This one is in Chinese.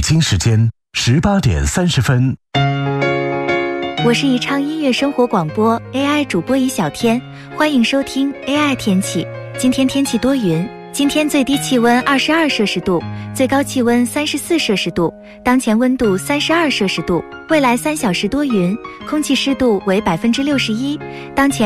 京时间18点30分。 我是宜昌音乐生活广播 AI 主播宜小天，欢迎收听 AI 天气。今天天气多云，今天最低气温22摄氏度，最高气温34摄氏度，当前温度32摄氏度。未来3小时多云，空气湿度为61%，当前